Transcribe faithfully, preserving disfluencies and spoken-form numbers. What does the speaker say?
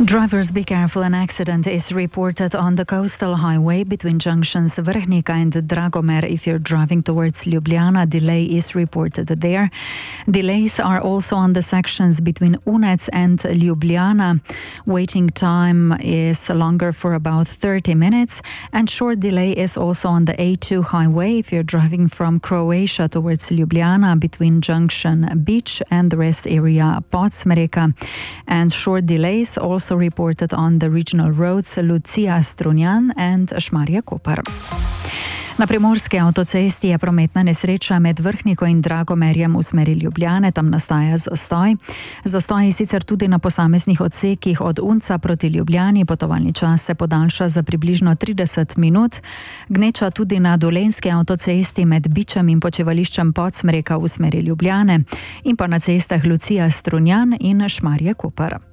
Drivers, be careful, an accident is reported on the coastal highway between junctions Vrhnika and Dragomer. If you're driving towards Ljubljana, delay is reported there. Delays are also on the sections between Unec and Ljubljana. Waiting time is longer for about thirty minutes, and short delay is also on the A two highway if you're driving from Croatia towards Ljubljana between junction Beach and the rest area Podsmereka. And short delays also reported on the regional roads Lucija-Strunjan and Šmarje-Koper. Na primorski avtocesti je prometna nesreča med Vrhniko in Dragomerjem v smeri Ljubljane, tam nastaja zastoj. Zastoj je sicer tudi na posameznih odsekih od Unca proti Ljubljani, potovalni čas se podaljša za približno trideset minut. Gneča tudi na dolenjski avtocesti med Bičem in počivališčem Podsmereka v smeri Ljubljane in pa na cestah Lucija-Strunjan in Šmarje-Koper.